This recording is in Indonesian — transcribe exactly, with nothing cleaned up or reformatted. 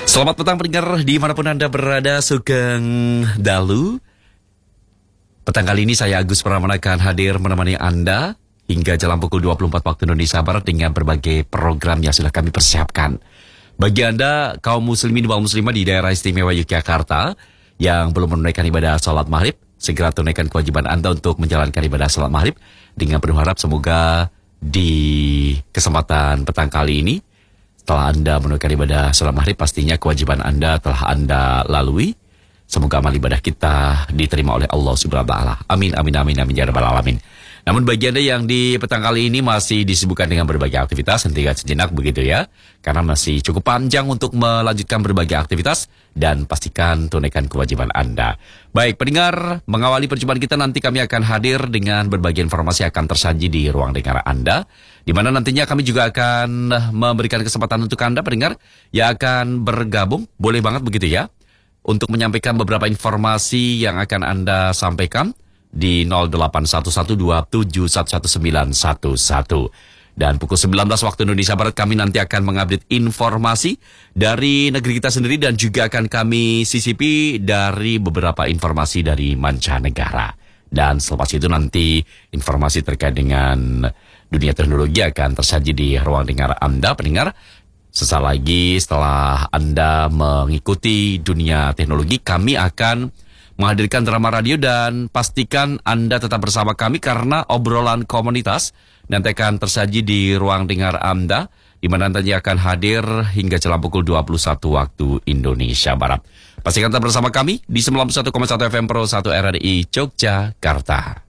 Selamat petang pendengar dimanapun Anda berada, Sugeng Dalu. Petang kali ini saya Agus Pramana akan hadir menemani Anda hingga jalan pukul dua puluh empat waktu Indonesia Barat dengan berbagai program yang sudah kami persiapkan. Bagi Anda kaum muslimin wal muslimah di daerah istimewa Yogyakarta yang belum menunaikan ibadah salat maghrib, segera tunaikan kewajiban Anda untuk menjalankan ibadah salat maghrib dengan berharap semoga di kesempatan petang kali ini setelah Anda menunaikan ibadah salat maghrib, pastinya kewajiban Anda telah Anda lalui. Semoga amal ibadah kita diterima oleh Allah Subhanahu wa taala. Amin amin amin amin ya rabbal alamin. Namun bagi Anda yang di petang kali ini masih disibukkan dengan berbagai aktivitas, hentikan sejenak begitu ya. Karena masih cukup panjang untuk melanjutkan berbagai aktivitas dan pastikan tunaikan kewajiban Anda. Baik pendengar, mengawali perjumpaan kita nanti kami akan hadir dengan berbagai informasi yang akan tersaji di ruang dengar Anda. Di mana nantinya kami juga akan memberikan kesempatan untuk Anda pendengar yang akan bergabung, boleh banget begitu ya, untuk menyampaikan beberapa informasi yang akan Anda sampaikan di nol delapan satu satu dua tujuh satu satu sembilan satu satu. Dan pukul sembilan belas waktu Indonesia Barat kami nanti akan mengupdate informasi dari negeri kita sendiri dan juga akan kami sisipi dari beberapa informasi dari mancanegara. Dan selepas itu nanti informasi terkait dengan dunia teknologi akan tersaji di ruang dengar Anda pendengar. Sesaat lagi setelah Anda mengikuti dunia teknologi, kami akan menghadirkan drama radio dan pastikan Anda tetap bersama kami karena obrolan komunitas nanti akan tersaji di ruang dengar Anda, di mana nanti akan hadir hingga jelang pukul dua puluh satu waktu Indonesia Barat. Pastikan tetap bersama kami di sembilan puluh satu koma satu F M Pro satu R R I Yogyakarta.